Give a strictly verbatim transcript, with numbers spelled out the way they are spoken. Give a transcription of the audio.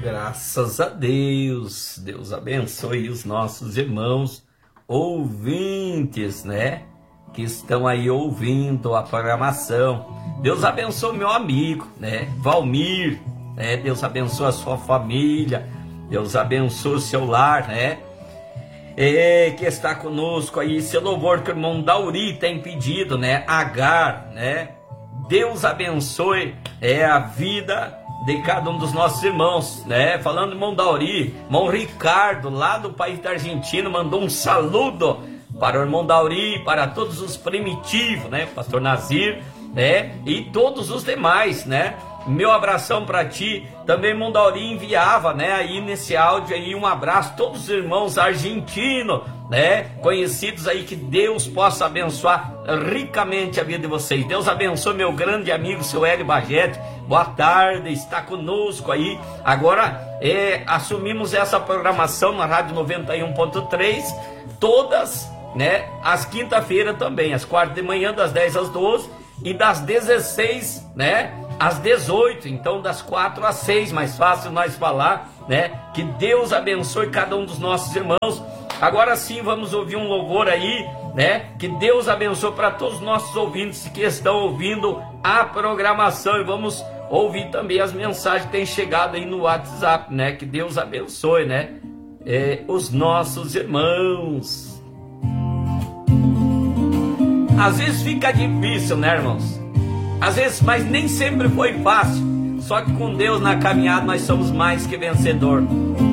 Graças a Deus, Deus abençoe os nossos irmãos ouvintes, né? Que estão aí ouvindo a programação. Deus abençoe meu amigo, né? Valmir, né? Deus abençoe a sua família, Deus abençoe o seu lar, né? E que está conosco aí, seu louvor que o irmão Dauri tem pedido, né? Agar, né? Deus abençoe é, a vida de cada um dos nossos irmãos, né? Falando do irmão Dauri, irmão Ricardo, lá do país da Argentina, mandou um saludo para o irmão Dauri, para todos os primitivos, né? Pastor Nazir, né? E todos os demais, né? Meu abração para ti. Também irmão Dauri enviava, né? Aí nesse áudio aí um abraço a todos os irmãos argentinos, né? Conhecidos aí, que Deus possa abençoar ricamente a vida de vocês. Deus abençoe meu grande amigo, seu Hélio Bagete. Boa tarde, está conosco aí. Agora é, assumimos essa programação na Rádio noventa e um ponto três, todas, né? Às quinta-feira também, às quartas de manhã, das dez às doze e das dezesseis, né? Às dezoito, então das quatro às seis, mais fácil nós falar, né? Que Deus abençoe cada um dos nossos irmãos. Agora sim, vamos ouvir um louvor aí, né? Que Deus abençoe para todos os nossos ouvintes que estão ouvindo a programação, e vamos ouvir também as mensagens que têm chegado aí no WhatsApp, né? Que Deus abençoe, né? É, os nossos irmãos. Às vezes fica difícil, né, irmãos? Às vezes, mas nem sempre foi fácil. Só que com Deus na caminhada nós somos mais que vencedor.